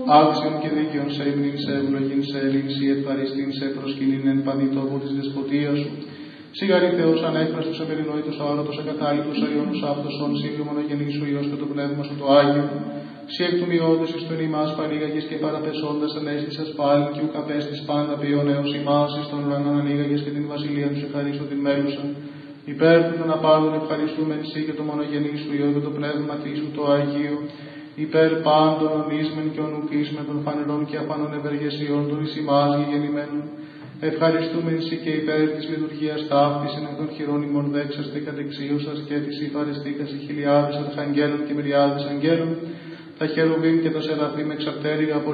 άξιον και δίκαιον σε ύμνην σε ευλογήν σε ελήνση ευχαριστήν σε προσκυνήν εν παντή τόπο της δεσποτείας σου. Σιγαρή Θεός ανέφραστος επερινόητος αόρατος ακατάληπτος αιώνους άφτωσον σύγκο μονογενή σου Υιός και το πνεύμα σου το Άγιο. Συ εκ του μειώδους εις τον ημάς παρήγαγες και παραπεσόντας ανέστησας πάλιν και ουκ απέστης πάντα ποιον έως ημάς εις τον ουρανόν ανοίγαγες και την βασιλεία του ευχαρίστω την μέλουσα. Υπέρ του των απάντων ευχαριστούμεν σοι και το μονογενή σου Υιό και το πνεύμα σου το Αγίο. Υπέρ πάντων ονείσμεν και ονουκείς με των φανερών και αφανών ευεργεσιών των εις ημάς γεννημένων. Ευχαριστούμεν σοι και υπέρ της λειτουργίας ταύτης εν των χειρών ημών δέξαστε κατεξίωσας και της υφαριστήκας οι χιλιάδες αρχαγγέλων και μυριάδες αγγέλων, τα χερουβίμ και τα σεραφείμ εξαπτέρυγα από